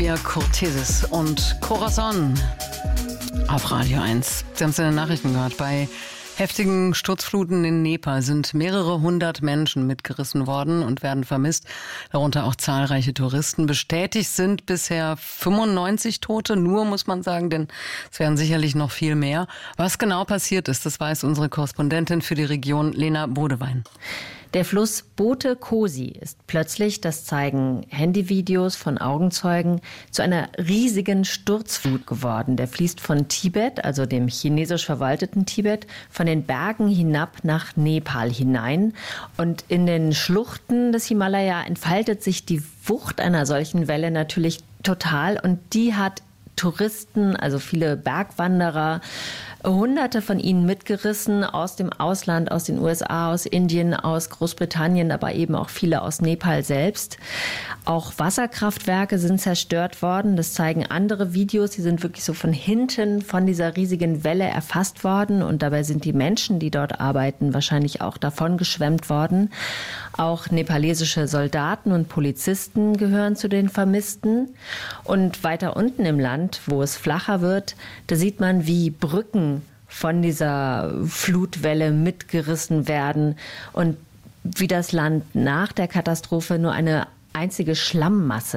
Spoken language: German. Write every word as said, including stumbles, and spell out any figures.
Sophia Cortesis und Corazon auf Radio eins. Sie haben es in den Nachrichten gehört. Bei heftigen Sturzfluten in Nepal sind mehrere hundert Menschen mitgerissen worden und werden vermisst, darunter auch zahlreiche Touristen. Bestätigt sind bisher fünfundneunzig Tote, nur muss man sagen, denn es werden sicherlich noch viel mehr. Was genau passiert ist, das weiß unsere Korrespondentin für die Region, Lena Bodewein. Der Fluss Bote Kosi ist plötzlich, das zeigen Handyvideos von Augenzeugen, zu einer riesigen Sturzflut geworden. Der fließt von Tibet, also dem chinesisch verwalteten Tibet, von den Bergen hinab nach Nepal hinein. Und in den Schluchten des Himalaya entfaltet sich die Wucht einer solchen Welle natürlich total. Und die hat Touristen, also viele Bergwanderer, Hunderte von ihnen mitgerissen aus dem Ausland, aus den U S A, aus Indien, aus Großbritannien, aber eben auch viele aus Nepal selbst. Auch Wasserkraftwerke sind zerstört worden. Das zeigen andere Videos. Die sind wirklich so von hinten von dieser riesigen Welle erfasst worden. Und dabei sind die Menschen, die dort arbeiten, wahrscheinlich auch davon geschwemmt worden. Auch nepalesische Soldaten und Polizisten gehören zu den Vermissten. Und weiter unten im Land, wo es flacher wird, da sieht man, wie Brücken von dieser Flutwelle mitgerissen werden und wie das Land nach der Katastrophe nur eine einzige Schlammmasse